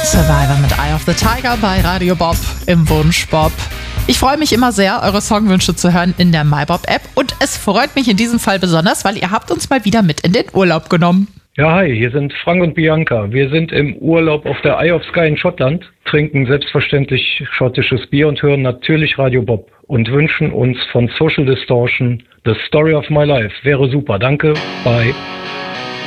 Survivor mit Eye of the Tiger bei Radio Bob im Wunschbob. Ich freue mich immer sehr, eure Songwünsche zu hören in der MyBob-App und es freut mich in diesem Fall besonders, weil ihr habt uns mal wieder mit in den Urlaub genommen. Ja, hi, hier sind Frank und Bianca. Wir sind im Urlaub auf der Eye of Skye in Schottland, trinken selbstverständlich schottisches Bier und hören natürlich Radio Bob und wünschen uns von Social Distortion The Story of My Life. Wäre super, danke, bye.